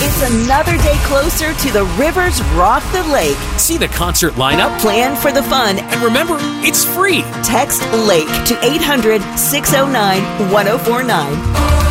It's another day closer to the Rivers Rock the Lake. See the concert lineup, Plan for the fun, and remember, it's free. text LAKE to 800-609-1049.